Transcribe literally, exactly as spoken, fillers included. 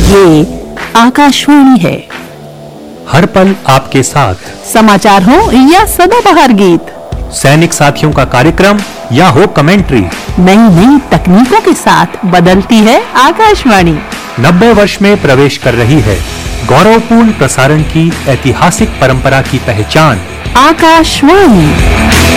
ये आकाशवाणी है। हर पल आपके साथ, समाचार हो या सदाबहार गीत, सैनिक साथियों का कार्यक्रम या हो कमेंट्री, नई नई तकनीकों के साथ बदलती है आकाशवाणी। नब्बे वर्ष में प्रवेश कर रही है गौरवपूर्ण प्रसारण की ऐतिहासिक परंपरा की पहचान आकाशवाणी।